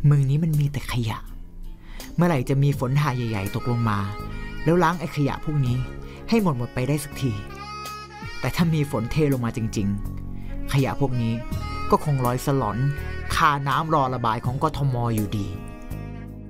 เมืองนี้มันมีแต่ขยะเมื่อไหร่จะมีฝนหาใหญ่ๆตกลงมาแล้วล้างไอ้ขยะพวกนี้ให้หมดไปได้สักทีแต่ถ้ามีฝนเทลงมาจริงๆขยะพวกนี้ก็คงลอยสลอนคาน้ำรอระบายของกทม.อยู่ดี